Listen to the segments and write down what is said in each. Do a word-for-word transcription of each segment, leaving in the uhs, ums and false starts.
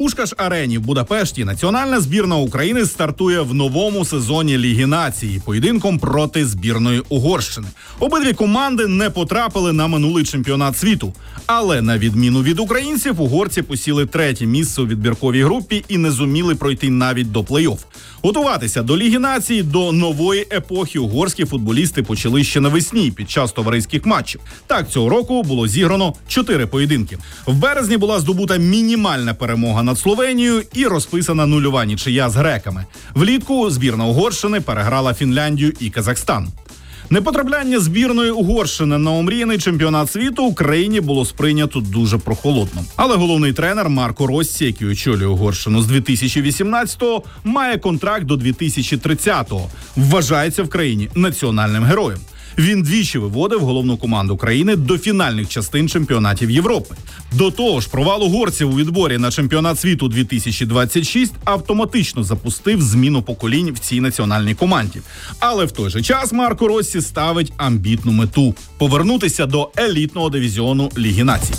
Пушкаш-арені в Будапешті національна збірна України стартує в новому сезоні Ліги націй поєдинком проти збірної Угорщини. Обидві команди не потрапили на минулий чемпіонат світу. Але на відміну від українців, угорці посіли третє місце у відбірковій групі і не зуміли пройти навіть до плей-офф. Готуватися до Ліги націй, до нової епохи угорські футболісти почали ще навесні під час товариських матчів. Так, цього року було зіграно чотири поєдинки. В березні була здобута мінімальна перемога над Словенією і розписана нульова нічия з греками. Влітку збірна Угорщини переграла Фінляндію і Казахстан. Непотрапляння збірної Угорщини на омріяний чемпіонат світу Україні було сприйнято дуже прохолодно. Але головний тренер Марко Россі, який очолює Угорщину з дві тисячі вісімнадцятого, має контракт до дві тисячі тридцятого. Вважається в країні національним героєм. Він двічі виводив головну команду країни до фінальних частин чемпіонатів Європи. До того ж, провал угорців у відборі на чемпіонат світу дві тисячі двадцять шість автоматично запустив зміну поколінь в цій національній команді. Але в той же час Марко Россі ставить амбітну мету – повернутися до елітного дивізіону Ліги націй.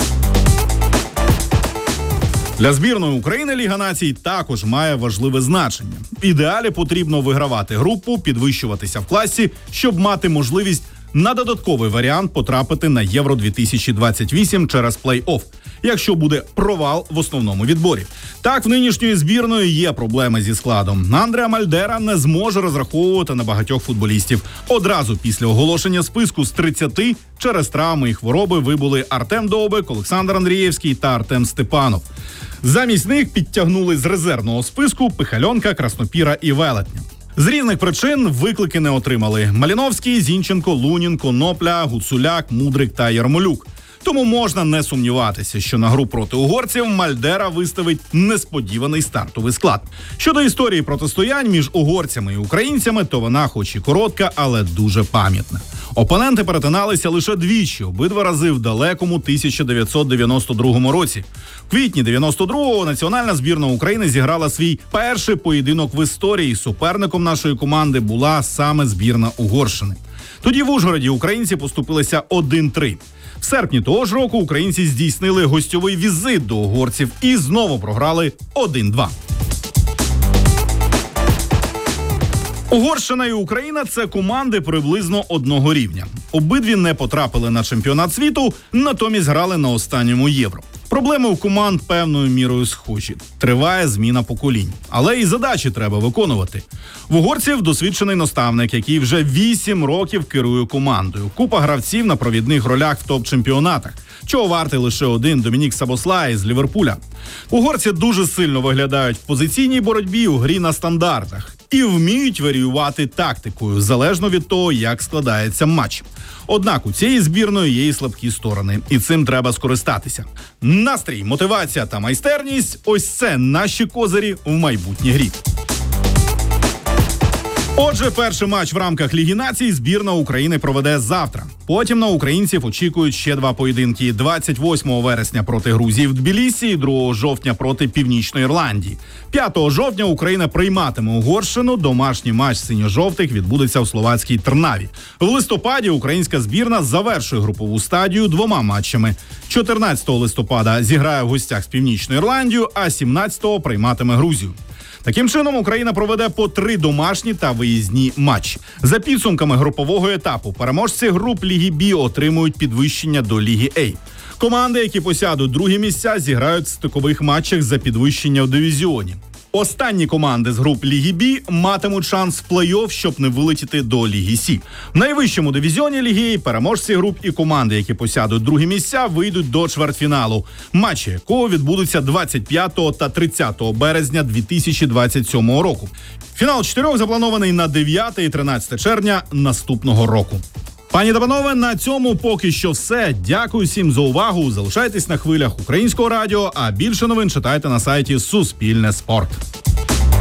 Для збірної України Ліга націй також має важливе значення. В ідеалі потрібно вигравати групу, підвищуватися в класі, щоб мати можливість на додатковий варіант потрапити на Євро дві тисячі двадцять вісім через плей-офф, якщо буде провал в основному відборі. Так, в нинішньої збірної є проблеми зі складом. Андреа Мальдера не зможе розраховувати на багатьох футболістів. Одразу після оголошення списку з тридцяти через травми і хвороби вибули Артем Довбик, Олександр Андрієвський та Артем Степанов. Замість них підтягнули з резервного списку Пихальонка, Краснопіра і Велетня. З різних причин виклики не отримали Маліновський, Зінченко, Лунін, Конопля, Гуцуляк, Мудрик та Ярмолюк. Тому можна не сумніватися, що на гру проти угорців Мальдера виставить несподіваний стартовий склад. Щодо історії протистоянь між угорцями і українцями, то вона хоч і коротка, але дуже пам'ятна. Опоненти перетиналися лише двічі, обидва рази в далекому тисяча дев'ятсот дев'яносто другому році. В квітні дев'яносто другого національна збірна України зіграла свій перший поєдинок в історії. Суперником нашої команди була саме збірна Угорщини. Тоді в Ужгороді українці поступилися один-три. В серпні того ж року українці здійснили гостьовий візит до угорців і знову програли один-два. Угорщина і Україна – це команди приблизно одного рівня. Обидві не потрапили на чемпіонат світу, натомість грали на останньому Євро. Проблеми у команд певною мірою схожі. Триває зміна поколінь. Але і задачі треба виконувати. В угорців досвідчений наставник, який вже вісім років керує командою. Купа гравців на провідних ролях в топ-чемпіонатах. Чого вартий лише один Домінік Сабослай з Ліверпуля. Угорці дуже сильно виглядають в позиційній боротьбі у грі на стандартах. І вміють варіювати тактикою, залежно від того, як складається матч. Однак у цієї збірної є і слабкі сторони, і цим треба скористатися. Настрій, мотивація та майстерність – ось це наші козирі в майбутній грі. Отже, перший матч в рамках Ліги націй збірна України проведе завтра. Потім на українців очікують ще два поєдинки – двадцять восьмого вересня проти Грузії в Тбілісі і другого жовтня проти Північної Ірландії. п'ятого жовтня Україна прийматиме Угорщину, домашній матч синьо-жовтих відбудеться в словацькій Трнаві. В листопаді українська збірна завершує групову стадію двома матчами. чотирнадцятого листопада зіграє в гостях з Північною Ірландією, а сімнадцятого прийматиме Грузію. Таким чином, Україна проведе по три домашні та виїзні матчі. За підсумками групового етапу, переможці груп Ліги Бі отримують підвищення до Ліги А. Команди, які посядуть другі місця, зіграють в стикових матчах за підвищення в дивізіоні. Останні команди з груп Ліги Бі матимуть шанс в плей-офф, щоб не вилетіти до Ліги Сі. В найвищому дивізіоні Ліги А переможці груп і команди, які посядуть другі місця, вийдуть до чвертьфіналу, матчі якого відбудуться двадцять п'ятого та тридцятого березня дві тисячі двадцять сьомого року. Фінал чотирьох запланований на дев'яте і тринадцяте червня наступного року. Пані та панове, на цьому поки що все. Дякую всім за увагу. Залишайтесь на хвилях Українського радіо, а більше новин читайте на сайті Суспільне Спорт.